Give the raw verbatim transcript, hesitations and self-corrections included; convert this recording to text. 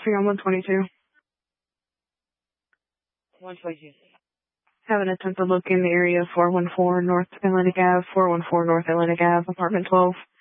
Free on one twenty-two. one twenty-two. Have an attempt to look in the area four one four North Atlantic Ave, four one four North Atlantic Ave, apartment twelve.